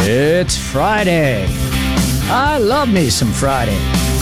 It's Friday. I love me some Friday.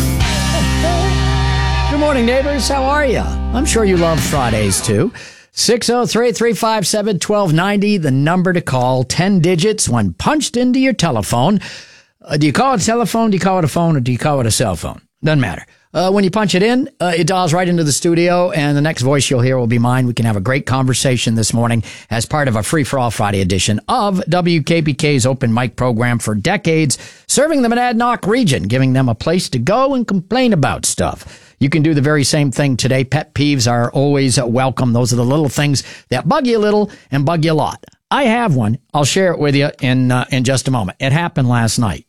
Good morning, neighbors. How are you? I'm sure you love Fridays, too. 603-357-1290, the number to call. 10 digits when punched into your telephone. Do you call it a telephone, do you call it a phone, or do you call it a cell phone? Doesn't matter. When you punch it in, it dials right into the studio, and the next voice you'll hear will be mine. We can have a great conversation this morning as part of a Free-for-All Friday edition of WKBK's open mic program for decades, serving the Monadnock region, giving them a place to go and complain about stuff. You can do the very same thing today. Pet peeves are always welcome. Those are the little things that bug you a little and bug you a lot. I have one. I'll share it with you in just a moment. It happened last night.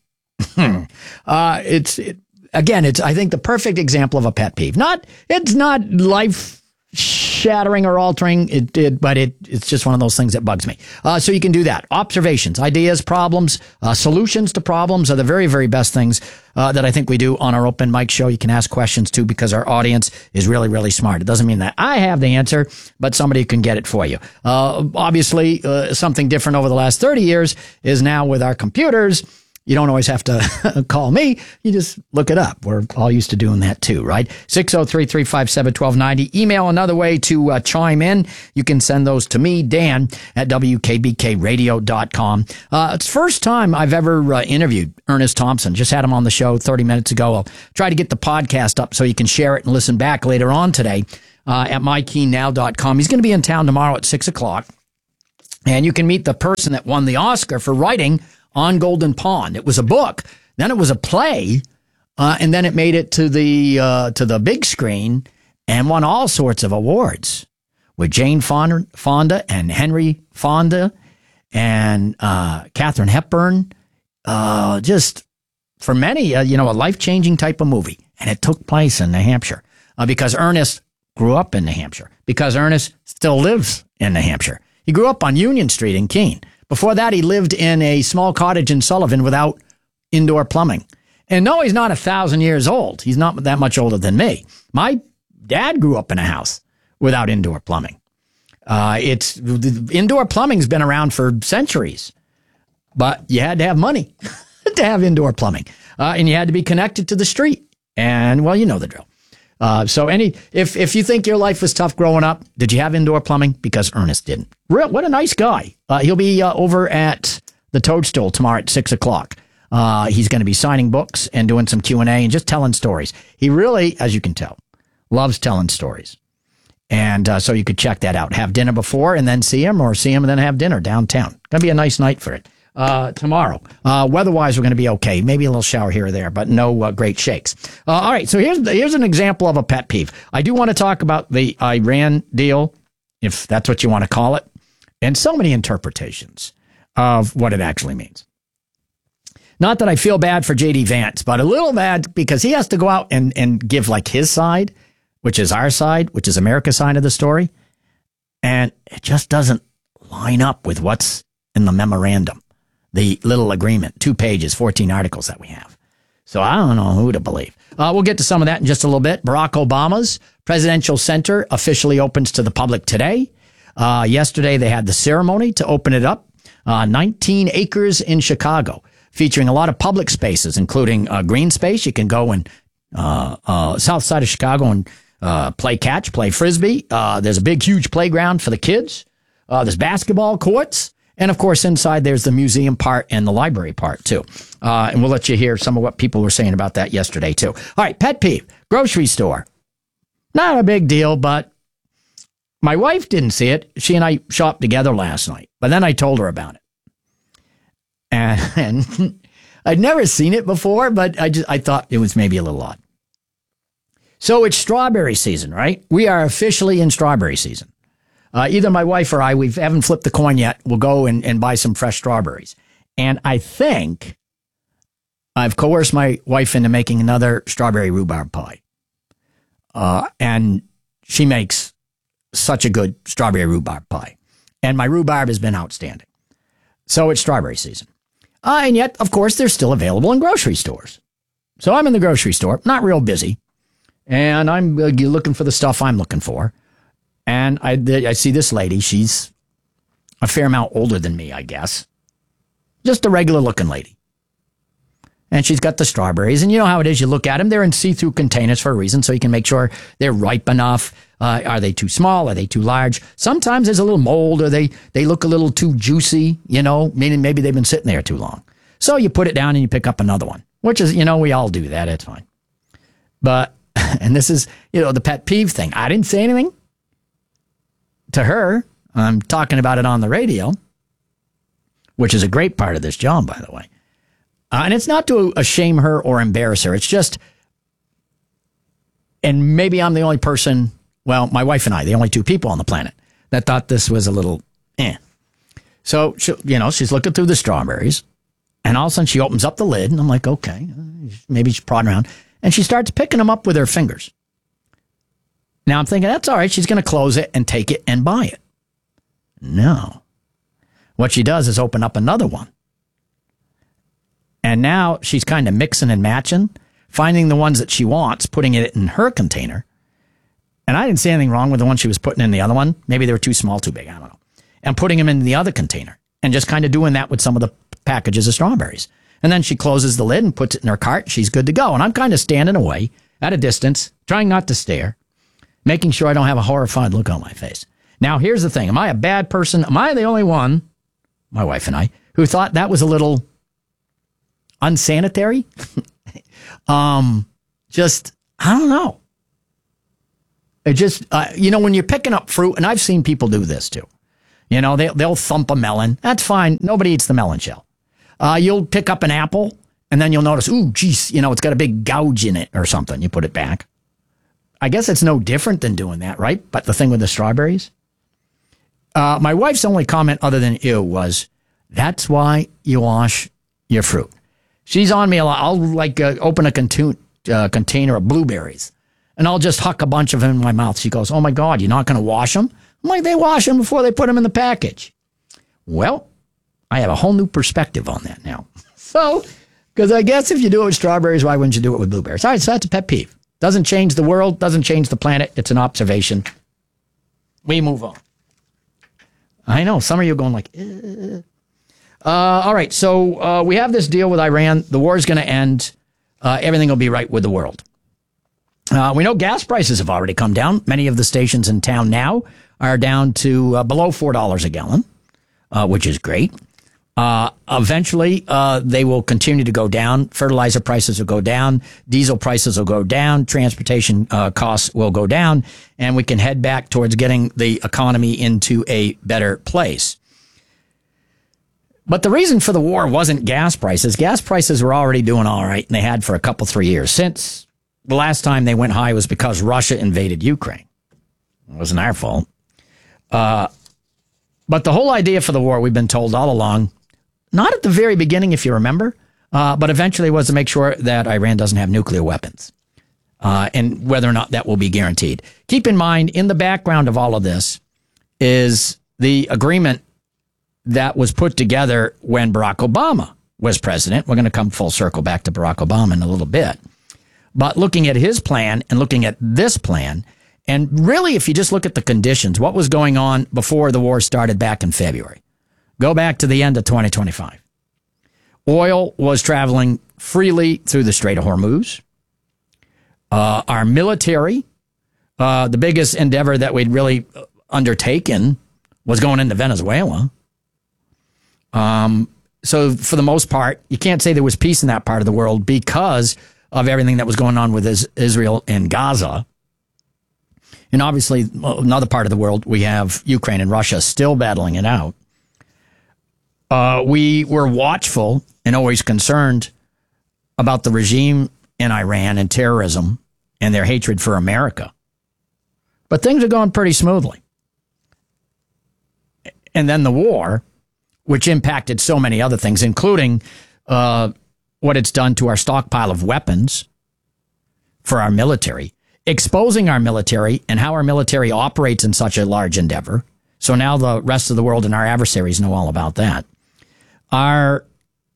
Again, it's, I think, the perfect example of a pet peeve. It's not life shattering or altering, but it's just one of those things that bugs me. So you can do that. Observations, ideas, problems, solutions to problems are the very, very best things that I think we do on our open mic show. You can ask questions too, because our audience is really, really smart. It doesn't mean that I have the answer, but somebody can get it for you. Obviously, something different over the last 30 years is now with our computers. You don't always have to call me. You just look it up. We're all used to doing that too, right? 603-357-1290. Email another way to chime in. You can send those to me, Dan, at WKBKradio.com. It's the first time I've ever interviewed Ernest Thompson. Just had him on the show 30 minutes ago. I'll try to get the podcast up so you can share it and listen back later on today at mykeynow.com. He's going to be in town tomorrow at 6 o'clock. And you can meet the person that won the Oscar for writing On Golden Pond. It was a book, then it was a play, and then it made it to the big screen and won all sorts of awards with Jane Fonda and Henry Fonda and Katharine Hepburn. Just for many, a life-changing type of movie. And it took place in New Hampshire because Ernest grew up in New Hampshire, because Ernest still lives in New Hampshire. He grew up on Union Street in Keene. Before that, he lived in a small cottage in Sullivan without indoor plumbing. And no, he's not 1,000 years old. He's not that much older than me. My dad grew up in a house without indoor plumbing. Indoor plumbing's been around for centuries, but you had to have money to have indoor plumbing. And you had to be connected to the street. And, well, you know the drill. If you think your life was tough growing up, did you have indoor plumbing? Because Ernest didn't. What a nice guy. He'll be over at the Toadstool tomorrow at 6 o'clock. He's going to be signing books and doing some Q&A and just telling stories. He really, as you can tell, loves telling stories. And so you could check that out. Have dinner before and then see him, or see him and then have dinner downtown. Going to be a nice night for it. Tomorrow. Weather-wise, we're going to be okay. Maybe a little shower here or there, but no great shakes. All right, so here's an example of a pet peeve. I do want to talk about the Iran deal, if that's what you want to call it, and so many interpretations of what it actually means. Not that I feel bad for J.D. Vance, but a little bad because he has to go out and give like his side, which is our side, which is America's side of the story, and it just doesn't line up with what's in the memorandum. The little agreement, 2 pages, 14 articles that we have. So I don't know who to believe. We'll get to some of that in just a little bit. Barack Obama's Presidential Center officially opens to the public today. Yesterday, they had the ceremony to open it up. 19 acres in Chicago, featuring a lot of public spaces, including green space. You can go and south side of Chicago and play catch, play frisbee. There's a big, huge playground for the kids. There's basketball courts. And, of course, inside there's the museum part and the library part, too. And we'll let you hear some of what people were saying about that yesterday, too. All right, pet peeve, grocery store. Not a big deal, but my wife didn't see it. She and I shopped together last night, but then I told her about it. And I'd never seen it before, but I thought it was maybe a little odd. So it's strawberry season, right? We are officially in strawberry season. Either my wife or I, we haven't flipped the coin yet. We'll go and buy some fresh strawberries. And I think I've coerced my wife into making another strawberry rhubarb pie. And she makes such a good strawberry rhubarb pie. And my rhubarb has been outstanding. So it's strawberry season. And yet, of course, they're still available in grocery stores. So I'm in the grocery store, not real busy. And I'm looking for the stuff I'm looking for. And I see this lady. She's a fair amount older than me, I guess. just a regular looking lady. And she's got the strawberries. And you know how it is. You look at them. They're in see-through containers for a reason, so you can make sure they're ripe enough. Are they too small? Are they too large? Sometimes there's a little mold, or they look a little too juicy, meaning maybe they've been sitting there too long. So you put it down and you pick up another one, which is, we all do that. It's fine. But, and this is, the pet peeve thing. I didn't say anything to her. I'm talking about it on the radio, which is a great part of this job, by the way. And it's not to shame her or embarrass her. It's just, and maybe I'm the only person, well, my wife and I, the only two people on the planet that thought this was a little So, she's looking through the strawberries, and all of a sudden she opens up the lid, and I'm like, okay, maybe she's prodding around. And she starts picking them up with her fingers. Now I'm thinking, that's all right. She's going to close it and take it and buy it. No. What she does is open up another one. And now she's kind of mixing and matching, finding the ones that she wants, putting it in her container. And I didn't see anything wrong with the one she was putting in the other one. Maybe they were too small, too big. I don't know. And putting them in the other container and just kind of doing that with some of the packages of strawberries. And then she closes the lid and puts it in her cart. She's good to go. And I'm kind of standing away at a distance, trying not to stare, making sure I don't have a horrified look on my face. Now, here's the thing. Am I a bad person? Am I the only one, my wife and I, who thought that was a little unsanitary? Just, I don't know. It just, when you're picking up fruit, and I've seen people do this too. They'll thump a melon. That's fine. Nobody eats the melon shell. You'll pick up an apple, and then you'll notice, ooh, geez, it's got a big gouge in it or something. You put it back. I guess it's no different than doing that, right? But the thing with the strawberries? My wife's only comment other than ew was, that's why you wash your fruit. She's on me a lot. I'll open a container of blueberries, and I'll just huck a bunch of them in my mouth. She goes, oh my God, you're not going to wash them? I'm like, they wash them before they put them in the package. Well, I have a whole new perspective on that now. So, because I guess if you do it with strawberries, why wouldn't you do it with blueberries? All right, so that's a pet peeve. Doesn't change the world, doesn't change the planet. It's an observation. We move on. I know, some of you are going like, all right, so we have this deal with Iran. The war is going to end. Everything will be right with the world. We know gas prices have already come down. Many of the stations in town now are down to below $4 a gallon, which is great. Eventually, they will continue to go down. Fertilizer prices will go down. Diesel prices will go down. Transportation costs will go down. And we can head back towards getting the economy into a better place. But the reason for the war wasn't gas prices. Gas prices were already doing all right, and they had for a couple, 3 years. Since the last time they went high was because Russia invaded Ukraine. It wasn't our fault. But the whole idea for the war, we've been told all along, not at the very beginning, if you remember, but eventually was to make sure that Iran doesn't have nuclear weapons, and whether or not that will be guaranteed. Keep in mind, in the background of all of this is the agreement that was put together when Barack Obama was president. We're going to come full circle back to Barack Obama in a little bit. But looking at his plan and looking at this plan, and really, if you just look at the conditions, what was going on before the war started back in February? Go back to the end of 2025. Oil was traveling freely through the Strait of Hormuz. Our military, the biggest endeavor that we'd really undertaken was going into Venezuela. So for the most part, you can't say there was peace in that part of the world because of everything that was going on with Israel and Gaza. And obviously, another part of the world, we have Ukraine and Russia still battling it out. We were watchful and always concerned about the regime in Iran and terrorism and their hatred for America. But things are going pretty smoothly. And then the war, which impacted so many other things, including what it's done to our stockpile of weapons for our military, exposing our military and how our military operates in such a large endeavor. So now the rest of the world and our adversaries know all about that. Our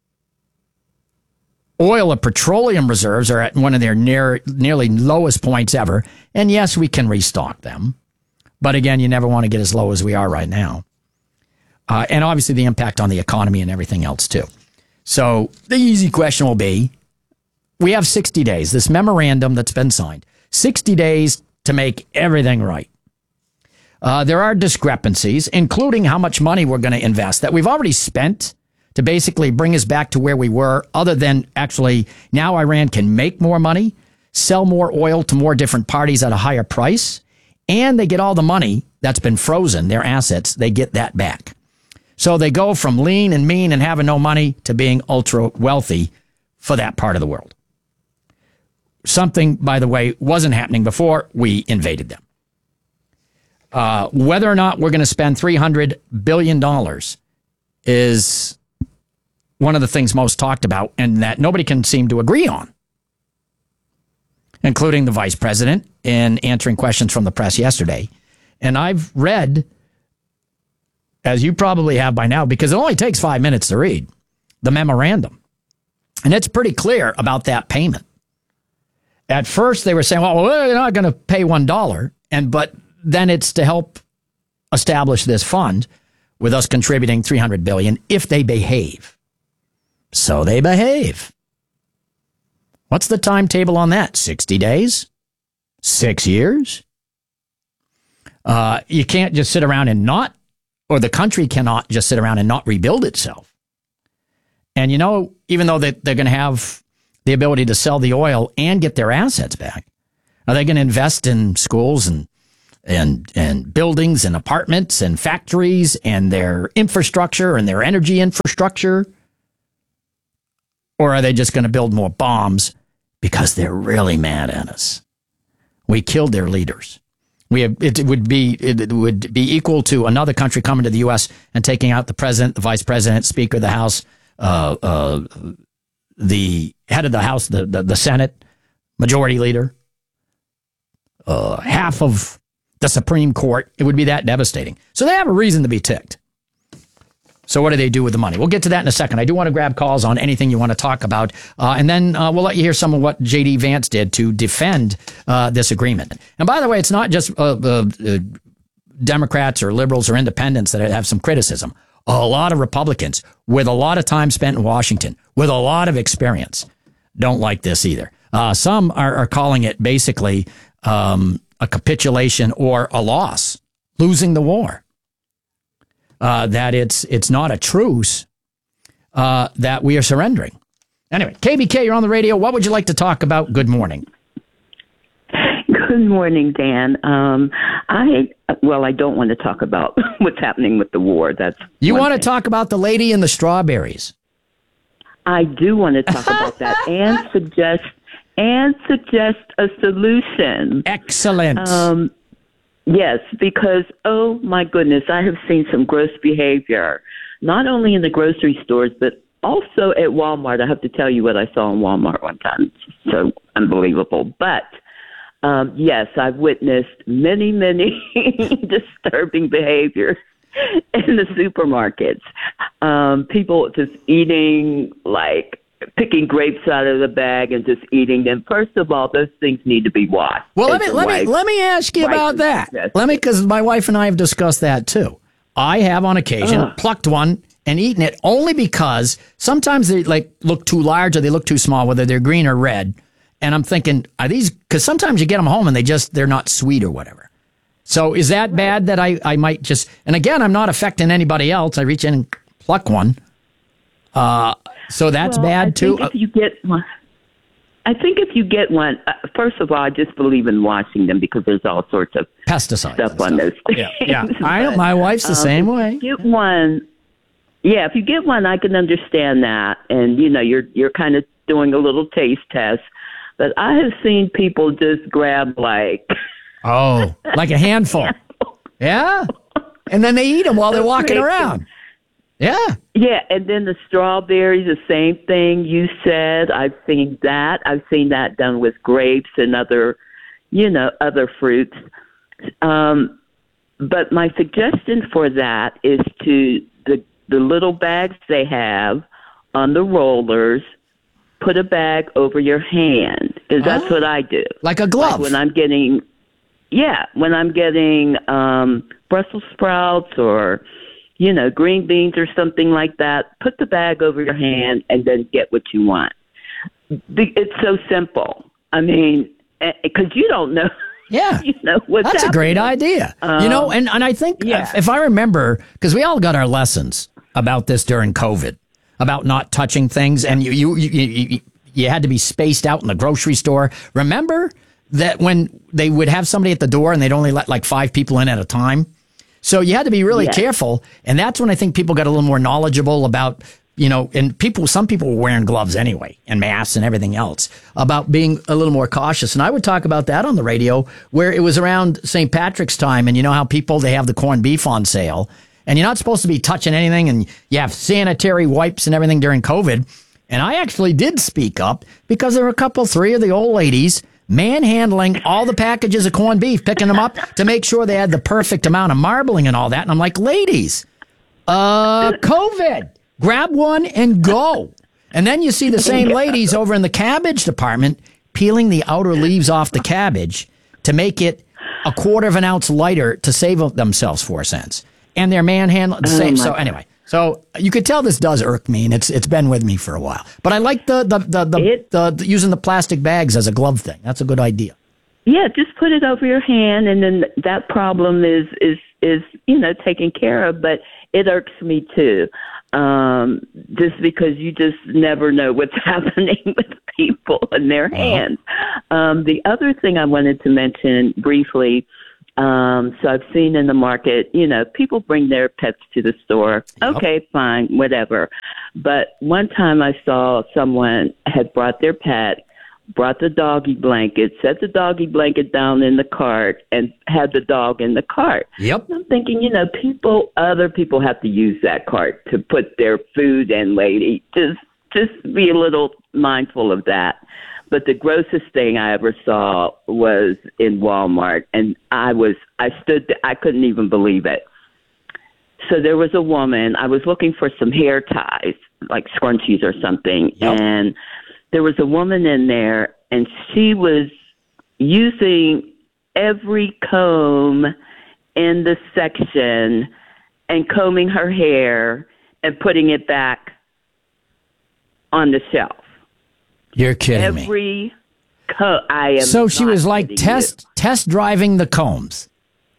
oil and petroleum reserves are at one of their nearly lowest points ever. And yes, we can restock them. But again, you never want to get as low as we are right now. And obviously the impact on the economy and everything else too. So the easy question will be, we have 60 days, this memorandum that's been signed, 60 days to make everything right. There are discrepancies, including how much money we're going to invest that we've already spent to basically bring us back to where we were, other than actually now Iran can make more money, sell more oil to more different parties at a higher price, and they get all the money that's been frozen, their assets, they get that back. So they go from lean and mean and having no money to being ultra wealthy for that part of the world. Something, by the way, wasn't happening before we invaded them. Whether or not we're going to spend $300 billion is one of the things most talked about and that nobody can seem to agree on, including the vice president in answering questions from the press yesterday. And I've read, as you probably have by now, because it only takes 5 minutes to read, the memorandum. And it's pretty clear about that payment. At first, they were saying, well, we're not going to pay $1, but then it's to help establish this fund with us contributing $300 billion if they behave. So they behave. What's the timetable on that? 60 days? 6 years? You can't just sit around and not, or the country cannot just sit around and not rebuild itself. And even though they're going to have the ability to sell the oil and get their assets back, are they going to invest in schools and buildings and apartments and factories and their infrastructure and their energy infrastructure? Or are they just going to build more bombs because they're really mad at us? We killed their leaders. It would be equal to another country coming to the U.S. and taking out the president, the vice president, speaker of the House, the head of the House, the Senate, majority leader, half of the Supreme Court. It would be that devastating. So they have a reason to be ticked. So what do they do with the money? We'll get to that in a second. I do want to grab calls on anything you want to talk about. And then we'll let you hear some of what J.D. Vance did to defend this agreement. And by the way, it's not just Democrats or liberals or independents that have some criticism. A lot of Republicans with a lot of time spent in Washington, with a lot of experience, don't like this either. Some are calling it basically a capitulation or a loss, losing the war. That it's not a truce, that we are surrendering. Anyway, KBK, you're on the radio. What would you like to talk about? Good morning. Good morning, Dan. I don't want to talk about what's happening with the war. You want to talk about the lady in the strawberries? I do want to talk about that and suggest a solution. Excellent. Yes, because, oh my goodness, I have seen some gross behavior, not only in the grocery stores, but also at Walmart. I have to tell you what I saw in Walmart one time. It's so unbelievable. But, yes, I've witnessed many, many disturbing behaviors in the supermarkets. People just eating, picking grapes out of the bag and just eating them. First of all, those things need to be washed. Well, let me ask you about that. Because my wife and I have discussed that too. I have on occasion plucked one and eaten it only because sometimes they look too large or they look too small, whether they're green or red. And I'm thinking, are these? Because sometimes you get them home and they're not sweet or whatever. So is that bad that I might just? And again, I'm not affecting anybody else. I reach in and pluck one. So that's bad too. If you get one, first of all, I just believe in washing them because there's all sorts of pesticides stuff on those things. Yeah. I know my wife's the same way. Get one. Yeah, if you get one, I can understand that, and you're kind of doing a little taste test. But I have seen people just grab like a handful. Yeah, and then they eat them while they're walking around. Yeah. Yeah, and then the strawberries, the same thing you said. I've seen that. I've seen that done with grapes and other fruits. But my suggestion for that is to the little bags they have on the rollers, put a bag over your hand, because that's what I do. Like a glove. When I'm getting Brussels sprouts or green beans or something like that. Put the bag over your hand and then get what you want. It's so simple. I mean, because you don't know. Yeah. What's That's happening. a great idea. And I think if I remember, because we all got our lessons about this during COVID, about not touching things, and you had to be spaced out in the grocery store. Remember that when they would have somebody at the door and they'd only let like 5 people in at a time? So you had to be really careful. And that's when I think people got a little more knowledgeable about, and some people were wearing gloves anyway and masks and everything else, about being a little more cautious. And I would talk about that on the radio where it was around St. Patrick's time. And you know how they have the corned beef on sale and you're not supposed to be touching anything. And you have sanitary wipes and everything during COVID. And I actually did speak up because there were 3 of the old ladies manhandling all the packages of corned beef, picking them up to make sure they had the perfect amount of marbling and all that. And I'm like, ladies, COVID, grab one and go. And then you see the same ladies over in the cabbage department peeling the outer leaves off the cabbage to make it a 1/4 of an ounce lighter to save themselves 4 cents. And they're manhandling the same. So anyway. So you could tell this does irk me, and it's been with me for a while. But I like the using the plastic bags as a glove thing. That's a good idea. Yeah, just put it over your hand, and then that problem is taken care of. But it irks me too, just because you just never know what's happening with people and their hands. The other thing I wanted to mention briefly. So I've seen in the market, people bring their pets to the store. Yep. Okay, fine, whatever. But one time I saw someone had brought their pet, brought the doggy blanket, set the doggy blanket down in the cart, and had the dog in the cart. Yep. I'm thinking, other people have to use that cart to put their food in, lady. Just be a little mindful of that. But the grossest thing I ever saw was in Walmart, and I couldn't even believe it. So there was a woman, I was looking for some hair ties, like scrunchies or something, and there was a woman in there, and she was using every comb in the section and combing her hair and putting it back on the shelf. You're kidding me. I am. So she was like test driving the combs.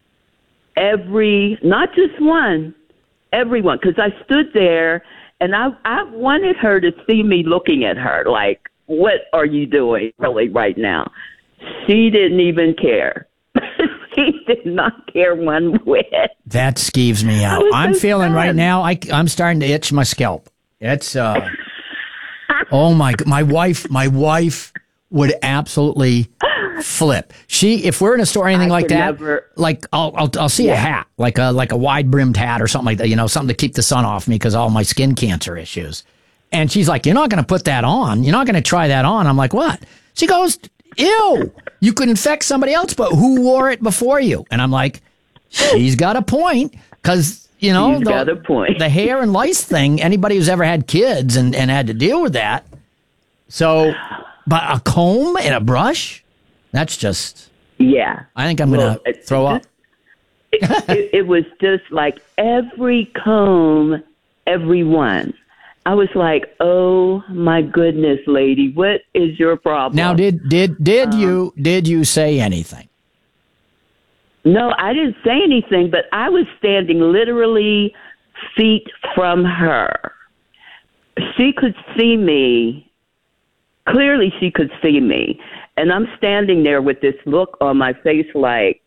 Not just one, everyone. Because I stood there and I wanted her to see me looking at her like, what are you doing really right now? She didn't even care. She did not care one whit. That skeeves me out. I'm feeling right now, I'm starting to itch my scalp. It's, oh my wife would absolutely flip. If we're in a store or anything like that, like I'll see a hat, like a wide brimmed hat or something like that, something to keep the sun off me because all my skin cancer issues. And she's like, you're not going to put that on. You're not going to try that on. I'm like, what? She goes, ew, you could infect somebody else, but who wore it before you? And I'm like, she's got a point because got a point. The hair and lice thing, anybody who's ever had kids and had to deal with that. So, but a comb and a brush, that's just... Yeah. I think I'm going to throw up. It was just like every comb, every one. I was like, oh my goodness, lady, what is your problem? Now, did you say anything? No, I didn't say anything, but I was standing literally feet from her. She could see me. Clearly, she could see me. And I'm standing there with this look on my face like,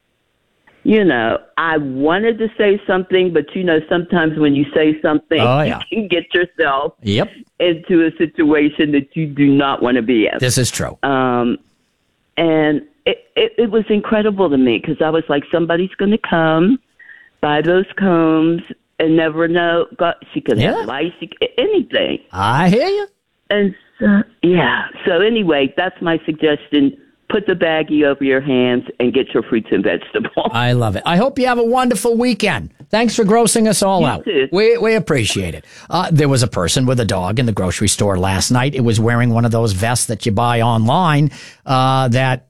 I wanted to say something, but sometimes when you say something, you can get yourself into a situation that you do not want to be in. This is true. And it was incredible to me because I was like, somebody's going to come, buy those combs, and never know. God, she could have lice, anything. I hear you. And so anyway, that's my suggestion. Put the baggie over your hands and get your fruits and vegetables. I love it. I hope you have a wonderful weekend. Thanks for grossing us all out. Too. We appreciate it. There was a person with a dog in the grocery store last night. It was wearing one of those vests that you buy online that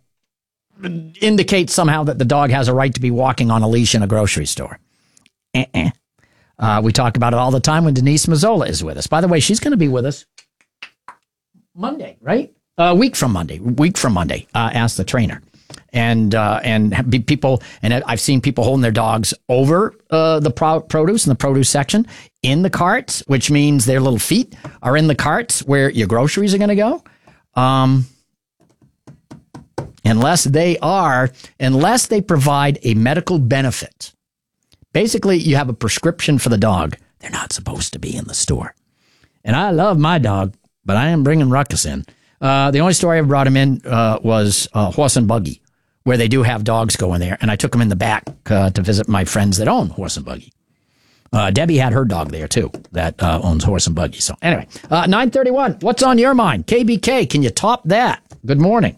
indicates somehow that the dog has a right to be walking on a leash in a grocery store. We talk about it all the time when Denise Mazzola is with us. By the way, she's going to be with us Monday, right? A week from Monday. Ask the trainer. And people, and I've seen people holding their dogs over the produce in the produce section in the carts, which means their little feet are in the carts where your groceries are going to go. Unless they provide a medical benefit. Basically, you have a prescription for the dog. They're not supposed to be in the store. And I love my dog, but I am bringing Ruckus in. The only store I ever brought him in was Horse and Buggy, where they do have dogs go in there. And I took him in the back to visit my friends that own Horse and Buggy. Debbie had her dog there, too, that owns Horse and Buggy. So anyway, 9:31, what's on your mind? KBK, can you top that? Good morning.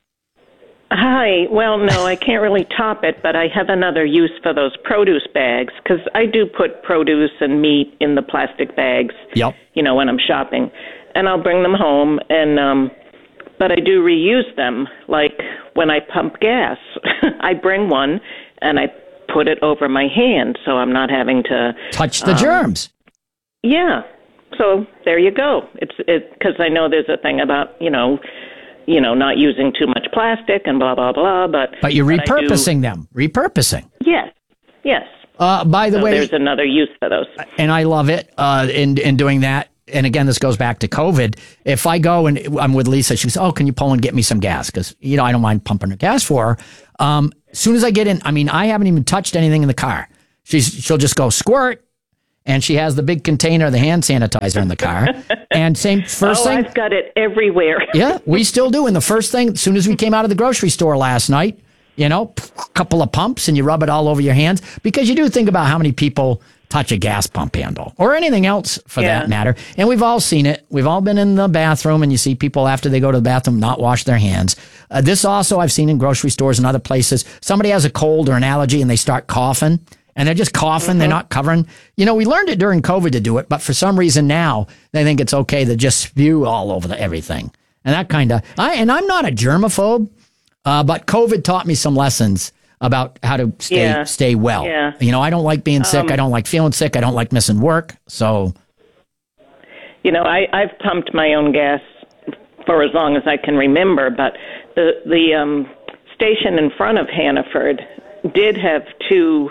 Hi. Well, no, I can't really top it, but I have another use for those produce bags, because I do put produce and meat in the plastic bags, Yep. When I'm shopping. And I'll bring them home, and but I do reuse them. Like when I pump gas, I bring one, and I put it over my hand, so I'm not having to touch the germs. Yeah. So there you go. It's because I know there's a thing about, not using too much plastic and blah, blah, blah. But you're repurposing them. Repurposing. Yes. By the way, there's another use for those. And I love it in doing that. And again, this goes back to COVID. If I go and I'm with Lisa, she goes, "Oh, can you pull and get me some gas?" Because, I don't mind pumping her gas for her. As soon as I get in, I haven't even touched anything in the car. She'll just go squirt. And she has the big container of the hand sanitizer in the car. And first thing. I've got it everywhere. Yeah, we still do. And the first thing, as soon as we came out of the grocery store last night, a couple of pumps and you rub it all over your hands. Because you do think about how many people touch a gas pump handle or anything else for that matter. And we've all seen it. We've all been in the bathroom and you see people after they go to the bathroom not wash their hands. This also I've seen in grocery stores and other places. Somebody has a cold or an allergy and they start coughing. And they're just coughing. Mm-hmm. They're not covering. We learned it during COVID to do it, but for some reason now they think it's okay to just spew all over everything. And that kind of, I'm not a germaphobe, but COVID taught me some lessons about how to stay well. Yeah. I don't like being sick. I don't like feeling sick. I don't like missing work. So, I've pumped my own gas for as long as I can remember, but the station in front of Hannaford did have two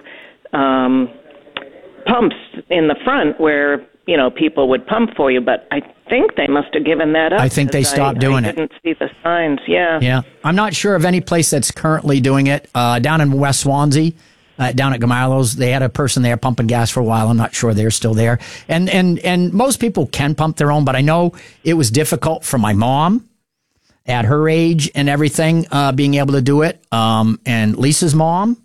pumps in the front where, people would pump for you, but I think they must have given that up. I think they stopped doing it. I didn't see the signs, yeah. Yeah. I'm not sure of any place that's currently doing it. Down in West Swansea, down at Gamarlo's, they had a person there pumping gas for a while. I'm not sure they're still there. And most people can pump their own, but I know it was difficult for my mom at her age and everything, being able to do it. And Lisa's mom,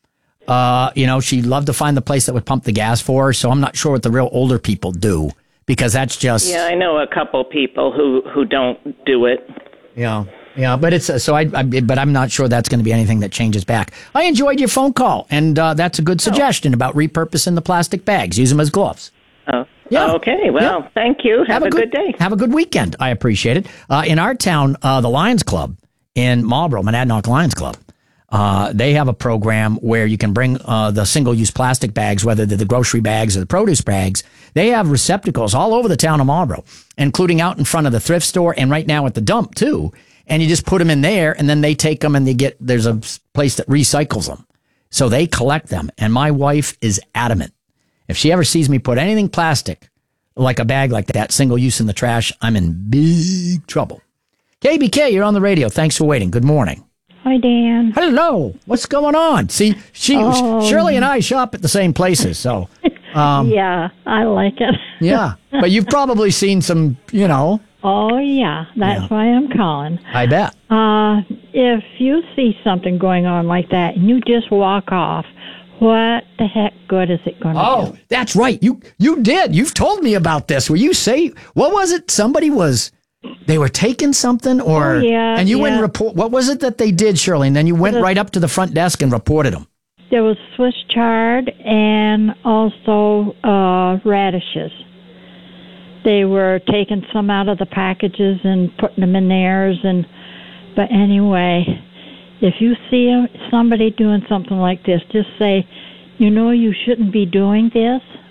she loved to find the place that would pump the gas for her. So I'm not sure what the real older people do because that's just. Yeah, I know a couple people who don't do it. Yeah. Yeah. But but I'm not sure that's going to be anything that changes back. I enjoyed your phone call and that's a good suggestion about repurposing the plastic bags. Use them as gloves. Oh, yeah. Okay. Well, Thank you. Have a good day. Have a good weekend. I appreciate it. In our town, the Lions Club in Marlboro, Monadnock Lions Club, they have a program where you can bring the single-use plastic bags, whether they're the grocery bags or the produce bags. They have receptacles all over the town of Marlboro, including out in front of the thrift store and right now at the dump, too. And you just put them in there, and then they take them, and there's a place that recycles them. So they collect them. And my wife is adamant. If she ever sees me put anything plastic, like a bag like that, single-use in the trash, I'm in big trouble. KBK, you're on the radio. Thanks for waiting. Good morning. Hi, Dan. Hello. What's going on? See, Shirley and I shop at the same places, so. Yeah, I like it. Yeah, but you've probably seen some, Oh, yeah. That's why I'm calling. I bet. If you see something going on like that and you just walk off, what the heck good is it going to do? Oh, that's right. You did. You've told me about this. Will you say, what was it? They were taking something or, and you went and report, what was it that they did, Shirley? And then you went right up to the front desk and reported them. There was Swiss chard and also radishes. They were taking some out of the packages and putting them in theirs. But anyway, if you see somebody doing something like this, just say, you shouldn't be doing this.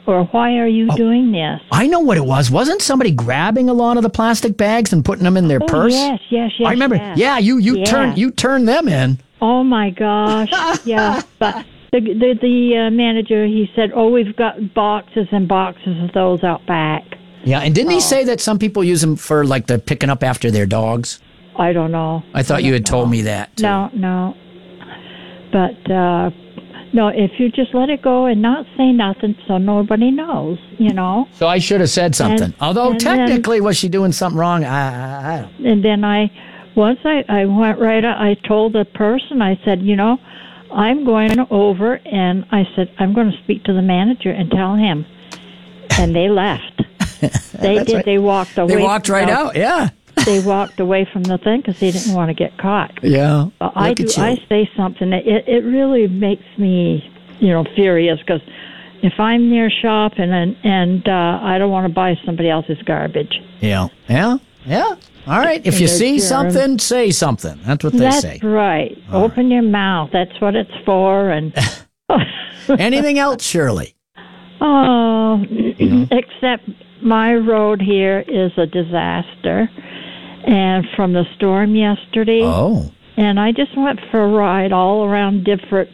or why are you doing this? I know what it was. Wasn't somebody grabbing a lot of the plastic bags and putting them in their purse? Yes. I remember. Yes. Yeah, you turn them in. Oh my gosh. Yeah, but the manager, he said, we've got boxes and boxes of those out back. Yeah, and didn't he say that some people use them for like the picking up after their dogs? I don't know. I thought you had told me that. Too. No. But no, if you just let it go and not say nothing, so nobody knows, So I should have said something. Although technically, was she doing something wrong? I don't. And then once I went right out, I told the person, I said, I'm going over, and I said, I'm going to speak to the manager and tell him. And they left. They did. Right. They walked away. They walked right out, yeah. They walked away from the thing because they didn't want to get caught. Yeah. But I say something. It really makes me, furious because if I'm near shopping and I don't want to buy somebody else's garbage. Yeah. All right. If you see something, say something. That's what they say. That's right. Open your mouth. That's what it's for. And anything else, Shirley? Oh, except my road here is a disaster. And from the storm yesterday. Oh. And I just went for a ride all around different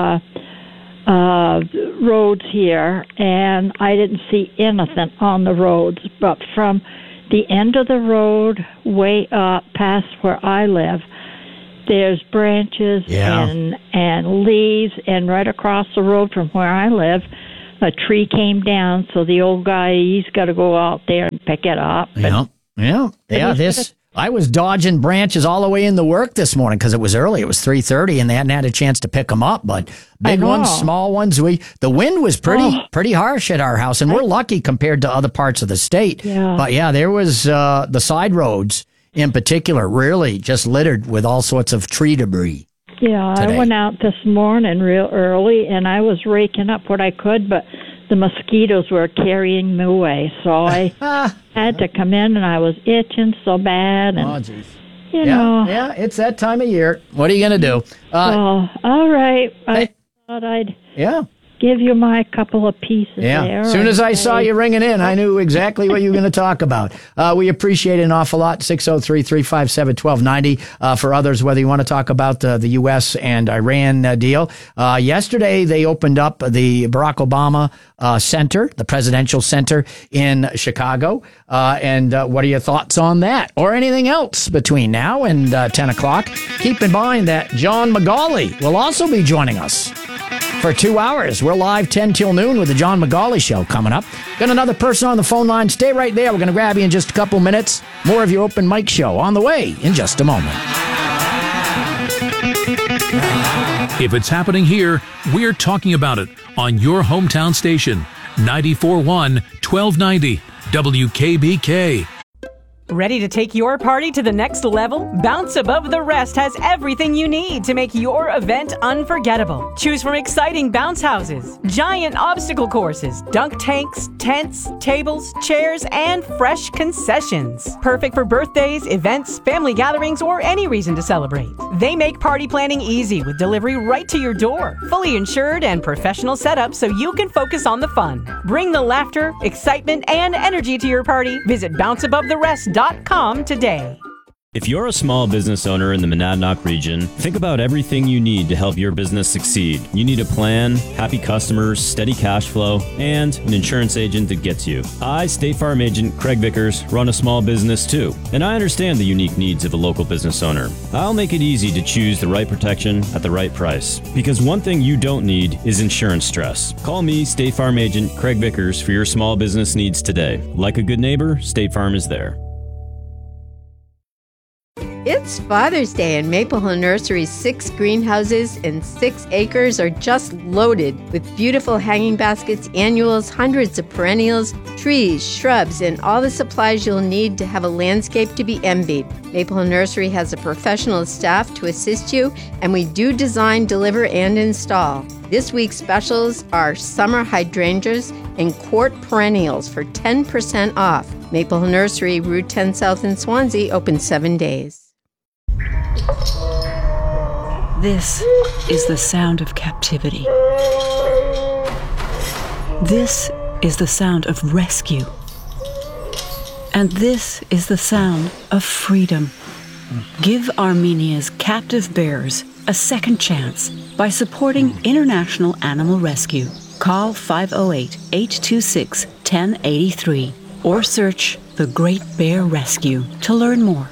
roads here, and I didn't see anything on the roads. But from the end of the road way up past where I live, there's branches and leaves, and right across the road from where I live, a tree came down, so the old guy, he's got to go out there and pick it up. I was dodging branches all the way into work this morning because it was early. It was 3:30, and they hadn't had a chance to pick them up. But big ones, small ones, the wind was pretty harsh at our house, and we're lucky compared to other parts of the state. Yeah. But yeah, there was the side roads in particular really just littered with all sorts of tree debris. Yeah, today. I went out this morning real early, and I was raking up what I could, but the mosquitoes were carrying me away, so I had to come in, and I was itching so bad. And, geez. Yeah, it's that time of year. What are you going to do? All right. I thought I'd give you my couple of pieces there. As soon as I saw you ringing in, I knew exactly what you were going to talk about. We appreciate it an awful lot. 603-357-1290. For others, whether you want to talk about the U.S. and Iran deal. Yesterday, they opened up the Barack Obama Center, the Presidential Center in Chicago. And what are your thoughts on that? Or anything else between now and 10 o'clock? Keep in mind that John McGauley will also be joining us for 2 hours. We're live 10 till noon with the John McGauley Show coming up. Got another person on the phone line. Stay right there. We're going to grab you in just a couple minutes. More of your open mic show on the way in just a moment. If it's happening here, we're talking about it on your hometown station. 94.1 1290 WKBK. Ready to take your party to the next level? Bounce Above the Rest has everything you need to make your event unforgettable. Choose from exciting bounce houses, giant obstacle courses, dunk tanks, tents, tables, chairs, and fresh concessions. Perfect for birthdays, events, family gatherings, or any reason to celebrate. They make party planning easy with delivery right to your door. Fully insured and professional setup so you can focus on the fun. Bring the laughter, excitement, and energy to your party. Visit bounceabove.com today. If you're a small business owner in the Monadnock region, think about everything you need to help your business succeed. You need a plan, happy customers, steady cash flow, and an insurance agent that gets you. I, State Farm Agent Craig Vickers, run a small business too, and I understand the unique needs of a local business owner. I'll make it easy to choose the right protection at the right price, because one thing you don't need is insurance stress. Call me, State Farm Agent Craig Vickers, for your small business needs today. Like a good neighbor, State Farm is there. It's Father's Day, and Maple Hill Nursery's 6 greenhouses and 6 acres are just loaded with beautiful hanging baskets, annuals, hundreds of perennials, trees, shrubs, and all the supplies you'll need to have a landscape to be envied. Maple Hill Nursery has a professional staff to assist you, and we do design, deliver, and install. This week's specials are summer hydrangeas and quart perennials for 10% off. Maple Hill Nursery, Route 10 South in Swansea, open 7 days. This is the sound of captivity. This is the sound of rescue. And this is the sound of freedom. Give Armenia's captive bears a second chance by supporting International Animal Rescue. Call 508-826-1083 or search The Great Bear Rescue to learn more.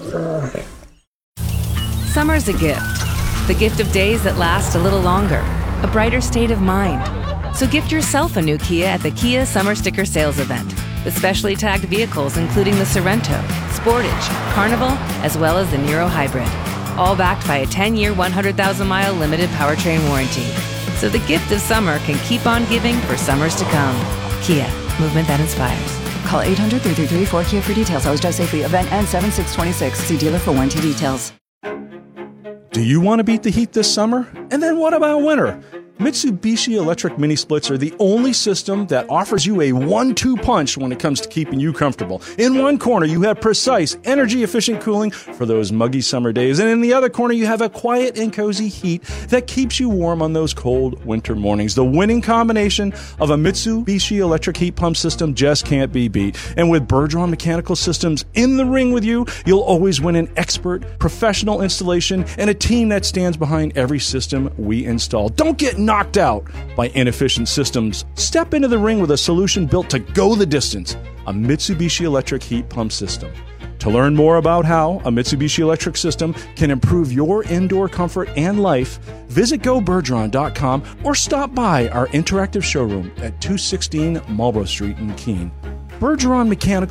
Summer's a gift. The gift of days that last a little longer, a brighter state of mind. So gift yourself a new Kia at the Kia Summer Sticker Sales Event, with specially tagged vehicles including the Sorento, Sportage, Carnival, as well as the Niro Hybrid. All backed by a 10-year, 100,000-mile limited powertrain warranty. So the gift of summer can keep on giving for summers to come. Kia, movement that inspires. Call 800-333-4KIA for details. Always drive safely. Event ends 7/6/26. See dealer for warranty details. Do you want to beat the heat this summer? And then what about winter? Mitsubishi electric mini splits are the only system that offers you a 1-2 punch when it comes to keeping you comfortable. In one corner, you have precise, energy-efficient cooling for those muggy summer days. And in the other corner, you have a quiet and cozy heat that keeps you warm on those cold winter mornings. The winning combination of a Mitsubishi electric heat pump system just can't be beat. And with Bergeron Mechanical Systems in the ring with you, you'll always win an expert, professional installation and a team that stands behind every system we install. Don't get knocked out by inefficient systems. Step into the ring with a solution built to go the distance, a Mitsubishi electric heat pump system. To learn more about how a Mitsubishi electric system can improve your indoor comfort and life, visit gobergeron.com or stop by our interactive showroom at 216 Marlborough Street in Keene. Bergeron Mechanical